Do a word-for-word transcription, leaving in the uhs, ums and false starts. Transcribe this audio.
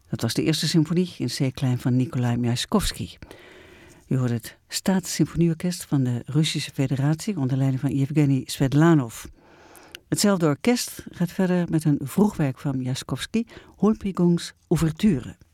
Dat was de eerste symfonie in C-klein van Nikolai Miaskovsky. U hoort het Staatssymfonieorkest van de Russische Federatie onder leiding van Yevgeny Svedlanov. Hetzelfde orkest gaat verder met een vroegwerk van Miaskovsky, Hulpigungs Ouverture.